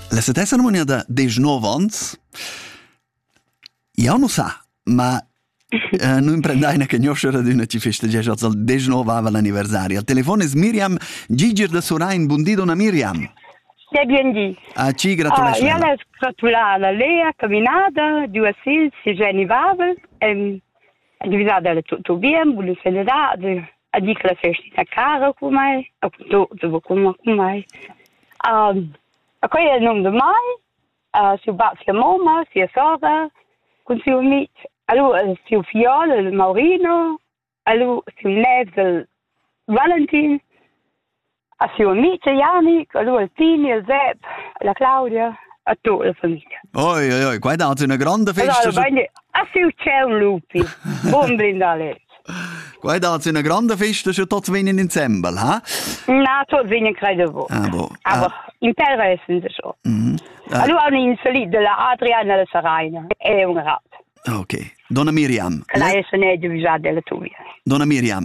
La settima ceremonia da 19 ans, io non sa, ma non imprendai che gnoscere d'una ci festeggia al 19 l'anniversario. Al telefono è Miriam Giger da Sorain. Buondì, donna Miriam. Buondì. A ci gratulation. Io le gratulare a lei, a camminata, 2 sil, si genivava, a divisare tutto bene, buone felicidade, a dire che la festa è cara con me, a tutto con me. A poi è il nome di mai, si batte la mamma, si sorda, con suo amico. Allora, suo figlio, il Maurino, allora, suo nevzo, il Valentin, a suo amico, Janik, allora, il Tini, il Sepp, la Claudia, a tutta la famiglia. Oi, qua è data una grande festa. Allora, a suo cielo lupi, buon brindale. Qua è data una grande festa, se tutti vengono insieme, ha? No, tutti vengono credo. Aber interessen sie schon. Allora, un insolito della Adriana della Saraina, è un rat. Ok. Donna Miriam. Lei se ne è divisa della tua. Donna Miriam,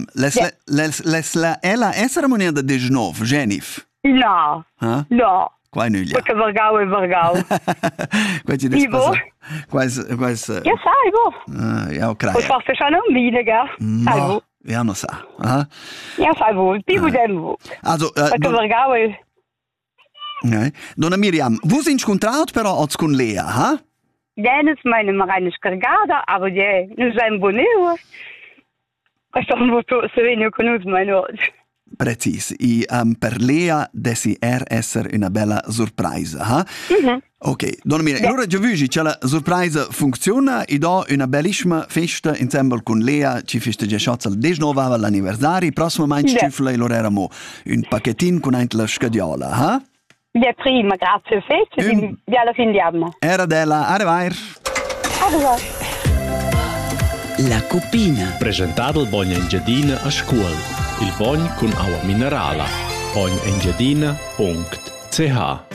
è la ceremonia da 19, Genif? No. No. Qua è nulla. Perché Vargau è Vargau. Qua ci Ivo? Qua Ja, sai, wo. Ja, ok. Und fast schon am Liegen, sai, wo. Ja, non sa. Ja, sai, wo. Ivo dem wo. Also, Perché Vargau è... Donna Miriam, wo sind scontraut però als con Lea, ha? Dennis meine Marine Scargada, aber die, nu sein Boneo. Questo è un voto sereno con us, mein Gott. Precis. Per Lea desi essere una bella sorpresa, ha? Ok, donna Miriam, allora già vuoi che la sorpresa funziona e do una bellissima festa insieme con Lea, ci festeggia il 19 l'anniversario, prossimo maggio ci fai allora un pacchettino con anche la scadiola, ha? Ja, prima, grazie. Fece, vi alla fin diamo. Era della, arrivar. Arrivar. La Cupina. Presentato il Vogna Engiadina a scuola. Il Vogna con acqua minerale. vognengiadina.ch